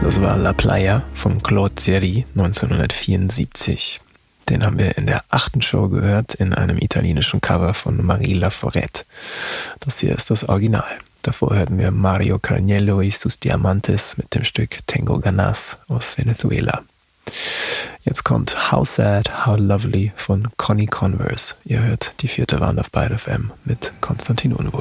Das war La Playa von Claude Zeri 1974. Den haben wir in der 8. Show gehört, in einem italienischen Cover von Marie Laforêt. Das hier ist das Original. Davor hörten wir Mario Carniello y sus Diamantes mit dem Stück Tengo Ganas aus Venezuela. Jetzt kommt How Sad, How Lovely von Connie Converse. Ihr hört die 4. Wand auf Byte FM mit Konstantin Unruh.